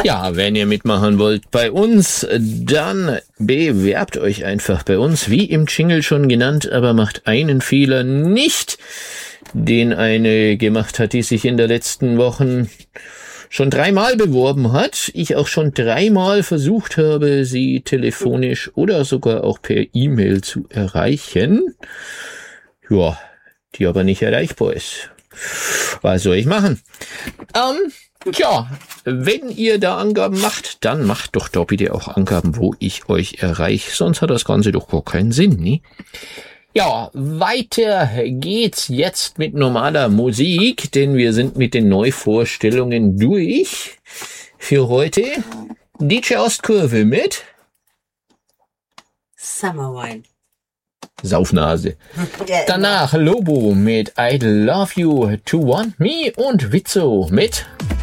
Ja, wenn ihr mitmachen wollt bei uns, dann bewerbt euch einfach bei uns, wie im Jingle schon genannt, aber macht einen Fehler nicht, den eine gemacht hat, die sich in der letzten Wochen schon 3-mal beworben hat. Ich auch schon 3-mal versucht habe, sie telefonisch oder sogar auch per E-Mail zu erreichen. Ja, die aber nicht erreichbar ist. Was soll ich machen? Tja, wenn ihr da Angaben macht, dann macht doch da bitte auch Angaben, wo ich euch erreiche. Sonst hat das Ganze doch gar keinen Sinn, ne? Ja, weiter geht's jetzt mit normaler Musik, denn wir sind mit den Neuvorstellungen durch für heute. DJ Ostkurve mit Summer Wine. Saufnase. Danach Lobo mit I Love You to Want Me und Witzo mit